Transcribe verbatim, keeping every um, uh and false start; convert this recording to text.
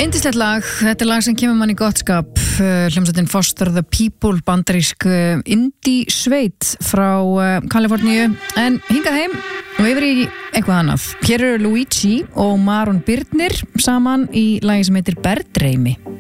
Yndislegt lag, þetta er lag sem kemur mann í gott skap, hljómsveitin Foster the People, bandarísk indie sveit frá Kaliforníu, en hingað heim og yfir í eitthvað annað. Hér eru Luigi og Maron Birnir saman í lagi sem heitir Bergdreymi.